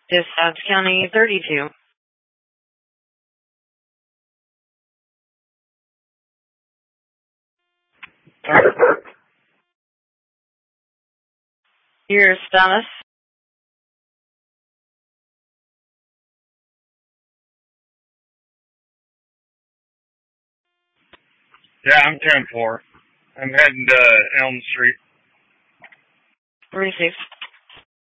Dispatch County 32. Your status? Yeah, I'm 10-4. I'm heading to Elm Street. Received.